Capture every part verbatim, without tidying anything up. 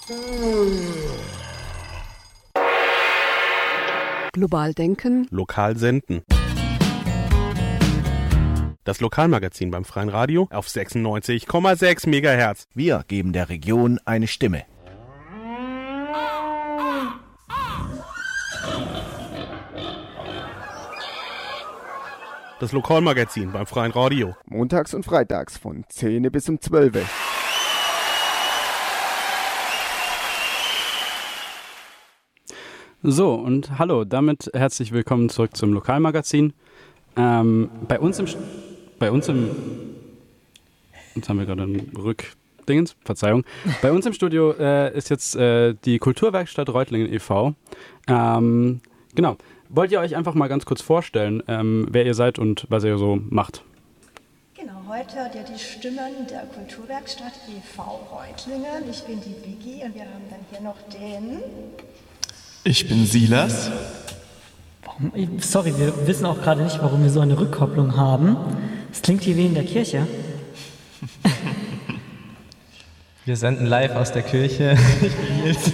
Global denken. Lokal senden. Das Lokalmagazin beim Freien Radio auf sechsundneunzig Komma sechs Megahertz. Wir geben der Region eine Stimme. Das Lokalmagazin beim Freien Radio. Montags und freitags von zehn bis um zwölf. So, und hallo, damit herzlich willkommen zurück zum Lokalmagazin. Ähm, bei uns im, bei uns im, jetzt haben wir gerade ein Rückdingens, Verzeihung. Bei uns im Studio äh, ist jetzt äh, die Kulturwerkstatt Reutlingen e V Ähm, genau, wollt ihr euch einfach mal ganz kurz vorstellen, ähm, wer ihr seid und was ihr so macht? Genau, heute hört ihr die Stimmen der Kulturwerkstatt e V Reutlingen. Ich bin die Vicky und wir haben dann hier noch den... Ich bin Silas. Warum? Sorry, wir wissen auch gerade nicht, warum wir so eine Rückkopplung haben. Es klingt hier wie in der Kirche. Wir senden live aus der Kirche. Ich bin Nils.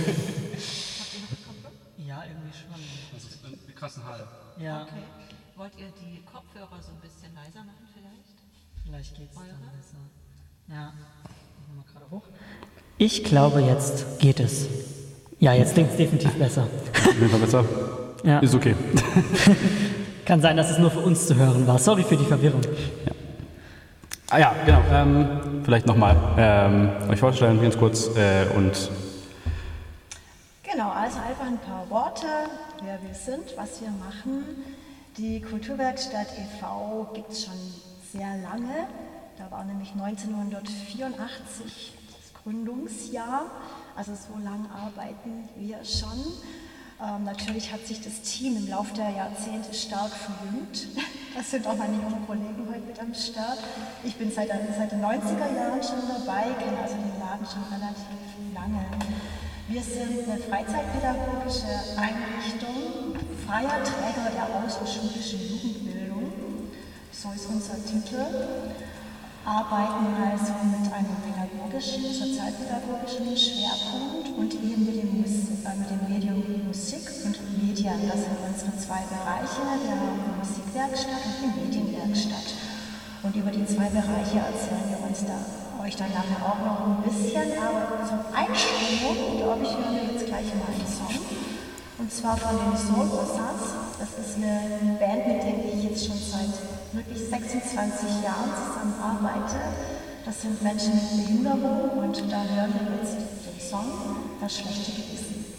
Ja, irgendwie schon. Das ist eine krasse Halle. Ja. Okay. Wollt ihr die Kopfhörer so ein bisschen leiser machen vielleicht? Vielleicht geht's dann besser. Ja. Machen wir mal gerade hoch. Ich glaube, jetzt geht es. Ja, jetzt klingt es definitiv besser. Auf jeden Fall besser. Ja. Ist okay. Kann sein, dass es nur für uns zu hören war. Sorry für die Verwirrung. Ja. Ah ja, genau. Ähm, vielleicht nochmal ähm, euch vorstellen, ganz kurz. Äh, und Genau, also einfach ein paar Worte, wer wir sind, was wir machen. Die Kulturwerkstatt e V gibt es schon sehr lange. Da war nämlich neunzehnhundertvierundachtzig das Gründungsjahr. Also so lange arbeiten wir schon. Ähm, natürlich hat sich das Team im Laufe der Jahrzehnte stark verjüngt. Das sind auch meine jungen Kollegen heute mit am Start. Ich bin seit, seit den neunziger Jahren schon dabei, kenne also den Laden schon relativ lange. Wir sind eine freizeitpädagogische Einrichtung, freier Träger der außerschulischen Jugendbildung. So ist unser Titel. Arbeiten also mit einem pädagogischen, sozialpädagogischen Schwerpunkt und eben mit dem, Musik, äh, mit dem Medium Musik und Medien. Das sind unsere zwei Bereiche. Wir haben die Musikwerkstatt und die Medienwerkstatt. Und über die zwei Bereiche erzählen wir uns da euch dann nachher auch noch ein bisschen. Aber zum Einstimmung, glaube ich, hören wir jetzt gleich mal einen Song. Und zwar von den Soul Bossas. Das ist eine Band, mit der ich jetzt schon seit wirklich sechsundzwanzig Jahren zusammenarbeite. Das sind Menschen mit Behinderung und da hören wir jetzt den Song Das schlechte Gewissen.